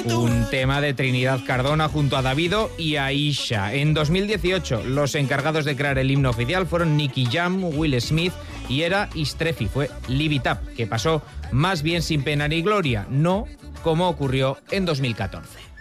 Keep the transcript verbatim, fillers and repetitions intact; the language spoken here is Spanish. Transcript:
Un tema de Trinidad Cardona junto a Davido y Aisha. En dos mil dieciocho, los encargados de crear el himno oficial fueron Nicky Jam, Will Smith y era Istrefi. Fue Live It Up, que pasó más bien sin pena ni gloria, no como ocurrió en dos mil catorce.